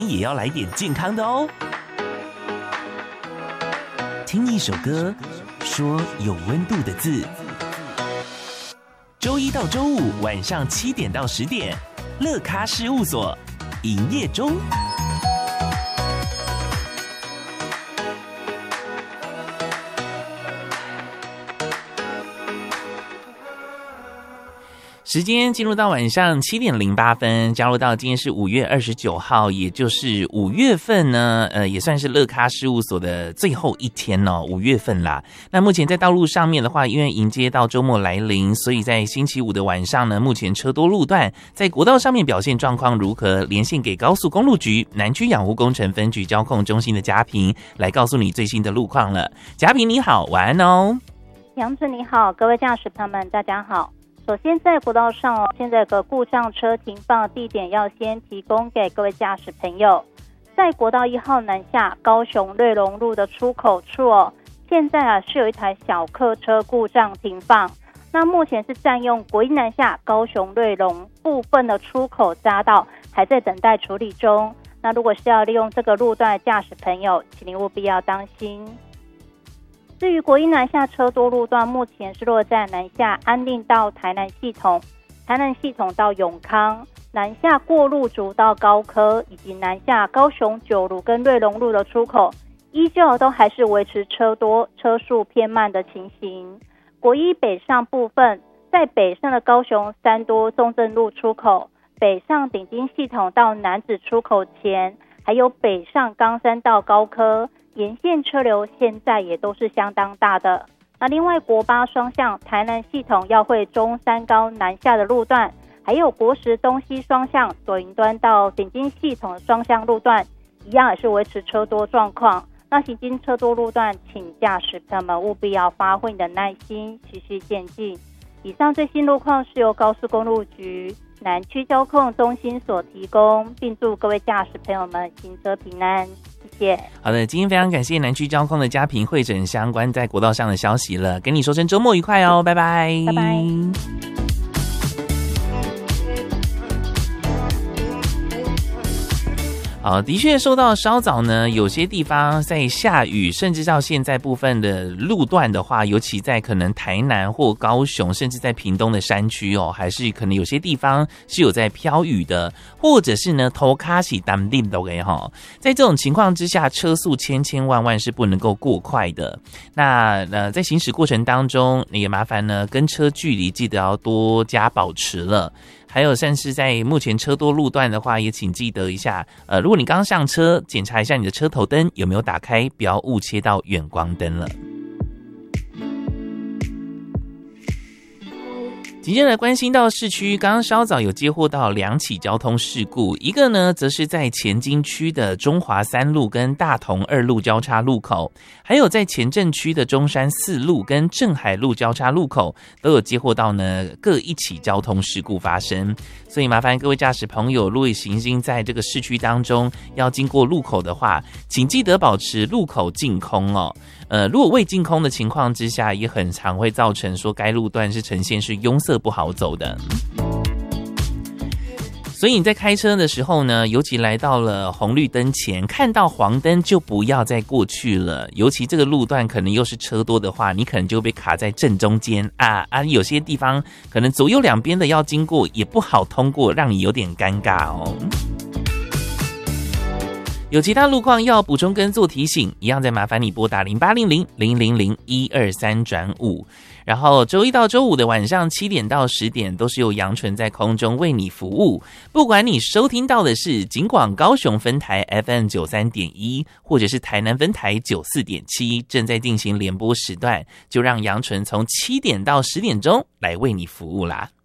也要来点健康的哦。听一首歌，说有温度的字。周一到周五晚上7点到10点，乐咖事务所营业中。时间进入到晚上7点08分，加入到今天是5月29号，也就是5月份呢，也算是乐咖事务所的最后一天哦，5月份啦。那目前在道路上面的话，因为迎接到周末来临，所以在星期五的晚上呢，目前车多路段，在国道上面表现状况如何？连线给高速公路局南区养护工程分局交控中心的嘉平来告诉你最新的路况了。嘉平你好，晚安哦。 杨子你好，各位驾驶朋友们大家好。首先在国道上现在有个故障车停放地点要先提供给各位驾驶朋友。在国道1号南下高雄瑞隆路的出口处现在是有一台小客车故障停放，那目前是占用国一南下高雄瑞隆部分的出口匝道，还在等待处理中。那如果是要利用这个路段的驾驶朋友，请您务必要当心。至于国一南下车多路段，目前是落在南下安定到台南系统、台南系统到永康、南下过路竹到高科，以及南下高雄九如跟瑞隆路的出口，依旧都还是维持车多、车速偏慢的情形。国一北上部分，在北上的高雄三多中正路出口、北上顶金系统到南子出口前，还有北上冈山到高科，沿线车流现在也都是相当大的。那另外国八双向台南系统要会中山高南下的路段，还有国十东西双向左营端到顶金系统的双向路段，一样也是维持车多状况。那行经车多路段，请驾驶朋友们务必要发挥你的耐心，循序渐进。以上最新路况是由高速公路局南区交控中心所提供，并祝各位驾驶朋友们行车平安。谢谢。 好的，今天非常感谢南区交控的嘉平会诊相关在国道上的消息了，跟你说声周末愉快哦，拜拜， 拜拜。 好，的确受到稍早呢，有些地方在下雨，甚至到现在部分的路段的话，尤其在可能台南或高雄，甚至在屏东的山区哦，还是可能有些地方是有在飘雨的，或者是呢头卡西当定的给哈。在这种情况之下，车速千万是不能够过快的。那在行驶过程当中，也麻烦呢跟车距离记得要多加保持了。还有像是在目前车多路段的话，也请记得一下，如果你刚上车，检查一下你的车头灯有没有打开，不要误切到远光灯了。紧接着关心到市区，刚刚稍早有接获到2起交通事故，一个呢则是在前金区的中华3路跟大同2路交叉路口，还有在前镇区的中山4路跟镇海路交叉路口都有接获到呢各1起交通事故发生，所以麻烦各位驾驶朋友，如果行经在这个市区当中要经过路口的话，请记得保持路口净空哦。如果未净空的情况之下，也很常会造成说该路段是呈现是拥塞不好走的。所以你在开车的时候呢，尤其来到了红绿灯前，看到黄灯就不要再过去了。尤其这个路段可能又是车多的话，你可能就被卡在正中间有些地方可能左右两边的要经过也不好通过，让你有点尴尬哦。有其他路况要补充跟做提醒，一样再麻烦你拨打0800-000-123-5。然后周一到周五的晚上7点到10点都是由杨纯在空中为你服务，不管你收听到的是警广高雄分台 FM 93.1 或者是台南分台 94.7， 正在进行联播时段，就让杨纯从7点到10点钟来为你服务啦。